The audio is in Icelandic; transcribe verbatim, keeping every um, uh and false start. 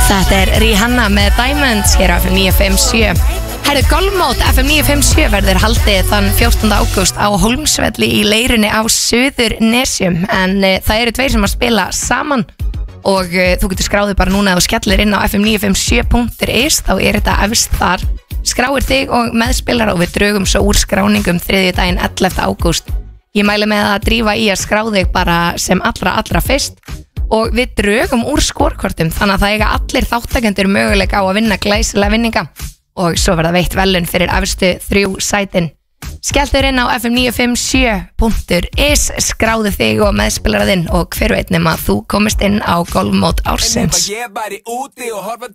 Þetta er Rihanna með Diamonds hér á F M níu fimm sjö. Herðu, golfmót F M níu fimm sjö verður haldið þann fjórtánda ágúst á Hólmsvelli í Leirunni á Suðurnesjum, en uh, það eru tveir sem að spila saman og uh, þú getur skráðið bara núna og skellir inn á f m níu fimm sjö punktur is, þá er þetta efst þar. Skráir þig og meðspilar og við drögum svo úr skráningum þriðjudaginn ellefta ágúst. Ég mæli með að drífa í að skrá þig bara sem allra allra fyrst og við drögum úr skórkortum, þannig að það eiga allir þáttakendur möguleika á að vinna glæsilega vinninga og svo verða veitt velun fyrir efstu þrjú sætin. Skelltur inn á f m níu fimm sjö punktur is, skráðu þig og meðspilaraðinn og hver veit nema þú komist inn á golfmót ársins.